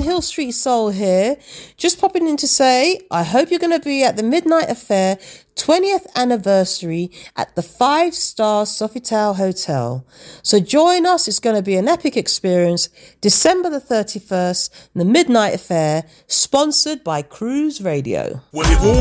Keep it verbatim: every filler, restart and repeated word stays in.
Hill Street Soul here. Just popping in to say, I hope you're going to be at the Midnight Affair twentieth anniversary at the five star Sofitel Hotel. So join us. It's going to be an epic experience. December the thirty-first, the Midnight Affair, sponsored by Cruise Radio. Well, if all